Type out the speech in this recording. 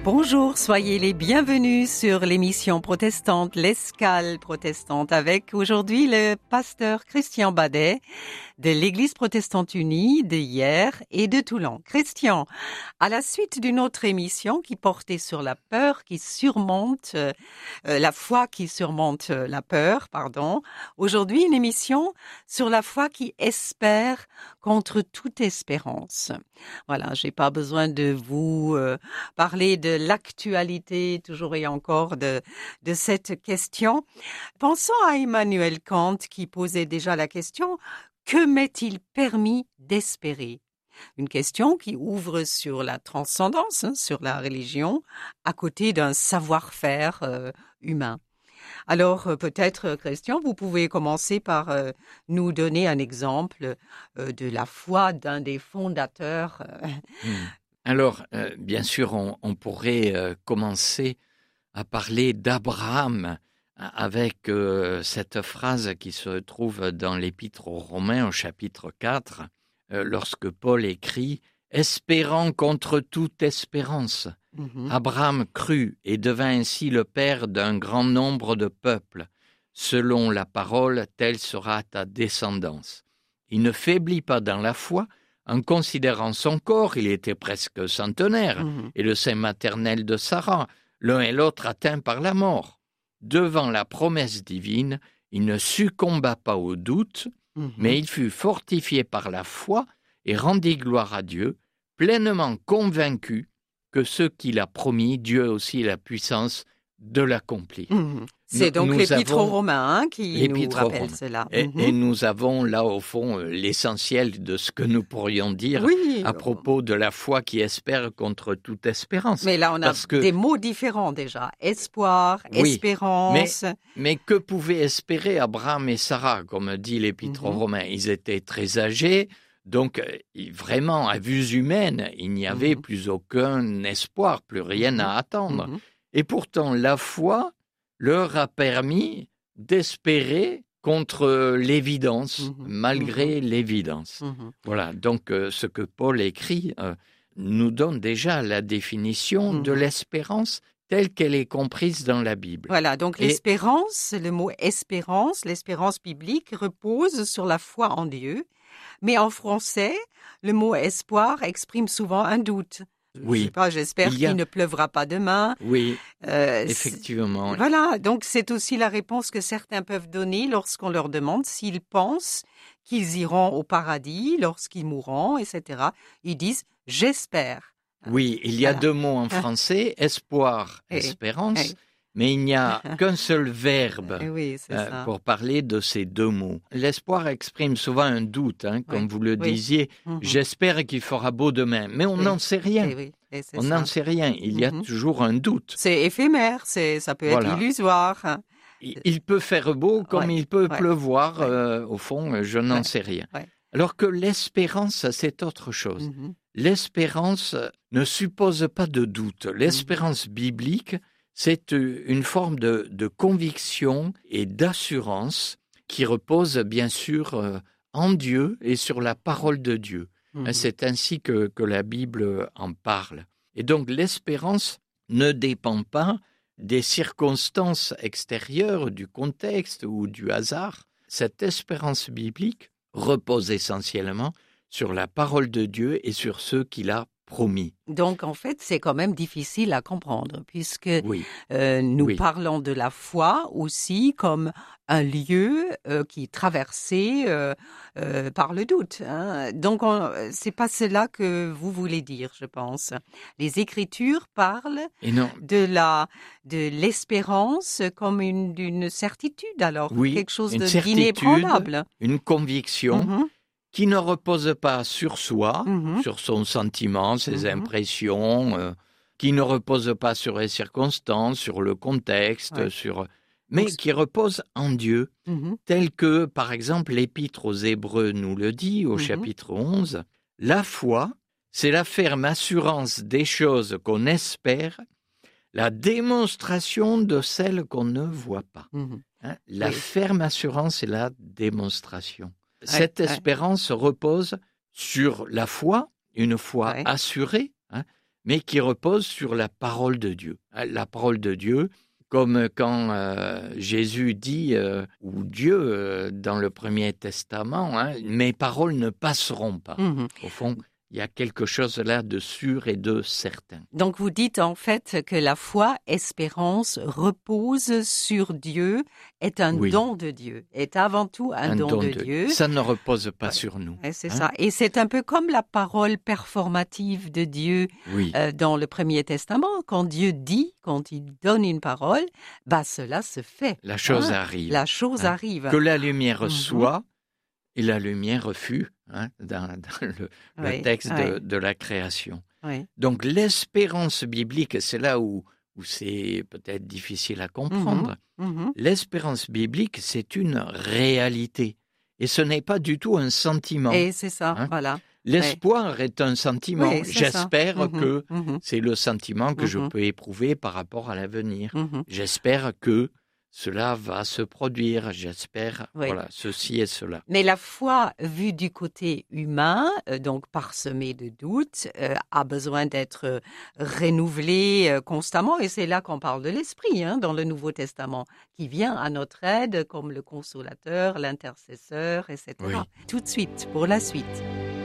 Bonjour, soyez les bienvenus sur l'émission protestante, l'Escale protestante, avec aujourd'hui le pasteur Christian Badet de l'Église protestante unie de Hyères et de Toulon. Christian, à la suite d'une autre émission qui portait sur la peur qui surmonte, la foi qui surmonte la peur, aujourd'hui une émission sur la foi qui espère contre toute espérance. Voilà, j'ai pas besoin de vous parler de l'actualité toujours et encore de cette question. Pensons à Emmanuel Kant qui posait déjà la question: que m'est-il permis d'espérer? Une question qui ouvre sur la transcendance, sur la religion, à côté d'un savoir-faire humain. Alors peut-être, Christian, vous pouvez commencer par nous donner un exemple de la foi d'un des fondateurs. Alors, bien sûr, on pourrait commencer à parler d'Abraham avec cette phrase qui se trouve dans l'Épître aux Romains au chapitre 4, lorsque Paul écrit « Espérant contre toute espérance, Abraham crut et devint ainsi le père d'un grand nombre de peuples. Selon la parole, telle sera ta descendance. Il ne faiblit pas dans la foi. En considérant son corps, il était presque centenaire, et le sein maternel de Sarah, l'un et l'autre atteints par la mort. Devant la promesse divine, il ne succomba pas au doute, mais il fut fortifié par la foi et rendit gloire à Dieu, pleinement convaincu que ce qu'il a promis, Dieu a aussi la puissance de l'accomplir. C'est donc l'Épître aux Romains qui nous rappelle cela. Et nous avons là, au fond, l'essentiel de ce que nous pourrions dire à propos de la foi qui espère contre toute espérance. Mais là, on a des mots différents déjà. Espoir, espérance. Mais que pouvaient espérer Abraham et Sarah, comme dit l'Épître aux Romains? Ils étaient très âgés, donc vraiment, à vue humaine, il n'y avait plus aucun espoir, plus rien à attendre. Et pourtant, la foi leur a permis d'espérer contre l'évidence, malgré l'évidence. Voilà, donc ce que Paul écrit nous donne déjà la définition de l'espérance telle qu'elle est comprise dans la Bible. Voilà, donc l'espérance, le mot espérance, l'espérance biblique repose sur la foi en Dieu, mais en français, le mot espoir exprime souvent un doute. Oui. Je sais pas, j'espère qu'il ne pleuvra pas demain. Oui, effectivement. Voilà, donc c'est aussi la réponse que certains peuvent donner lorsqu'on leur demande s'ils pensent qu'ils iront au paradis lorsqu'ils mourront, etc. Ils disent « j'espère ». Oui, il y a deux mots en français, espoir, espérance, mais il n'y a qu'un seul verbe pour parler de ces deux mots. L'espoir exprime souvent un doute, comme vous le disiez. J'espère qu'il fera beau demain, mais on n'en sait rien. On n'en sait rien, il y a toujours un doute. C'est éphémère, ça peut être illusoire. Il peut faire beau comme il peut pleuvoir, au fond, je n'en sais rien. Alors que l'espérance, c'est autre chose. L'espérance ne suppose pas de doute. L'espérance biblique, c'est une forme de conviction et d'assurance qui repose bien sûr en Dieu et sur la parole de Dieu. C'est ainsi que la Bible en parle. Et donc l'espérance ne dépend pas des circonstances extérieures, du contexte ou du hasard. Cette espérance biblique repose essentiellement sur la parole de Dieu et sur ceux qu'il a promis. Donc, en fait, c'est quand même difficile à comprendre, puisque nous parlons de la foi aussi comme un lieu qui est traversé par le doute. Donc, c'est pas cela que vous voulez dire, je pense. Les Écritures parlent de l'espérance comme d'une certitude, alors quelque chose d'inébranlable. Une conviction. Qui ne repose pas sur soi, sur son sentiment, ses impressions, qui ne repose pas sur les circonstances, sur le contexte, mais qui repose en Dieu, tel que, par exemple, l'Épître aux Hébreux nous le dit au chapitre 11, « La foi, c'est la ferme assurance des choses qu'on espère, la démonstration de celles qu'on ne voit pas. » La ferme assurance et la démonstration. Cette espérance repose sur la foi, une foi assurée, mais qui repose sur la parole de Dieu. La parole de Dieu, comme quand Jésus dit, ou Dieu dans le Premier Testament, hein, « Mes paroles ne passeront pas ». Au fond, il y a quelque chose là de sûr et de certain. Donc vous dites en fait que la foi, espérance, repose sur Dieu, est un don de Dieu, est avant tout un don de Dieu. Ça ne repose pas sur nous. Ouais, c'est ça. Et c'est un peu comme la parole performative de Dieu dans le Premier Testament. Quand Dieu dit, quand il donne une parole, cela se fait. La chose arrive. La chose arrive. Que la lumière soit, et la lumière fut, hein, dans le texte de la création. Oui. Donc l'espérance biblique, c'est là où c'est peut-être difficile à comprendre. L'espérance biblique, c'est une réalité. Et ce n'est pas du tout un sentiment. Et c'est ça, hein. voilà. L'espoir est un sentiment. Oui, J'espère que c'est le sentiment que je peux éprouver par rapport à l'avenir. J'espère que cela va se produire, j'espère, voilà, ceci et cela. Mais la foi, vue du côté humain, donc parsemée de doutes, a besoin d'être renouvelée constamment. Et c'est là qu'on parle de l'Esprit, hein, dans le Nouveau Testament, qui vient à notre aide comme le consolateur, l'intercesseur, etc. Oui. Tout de suite, pour la suite.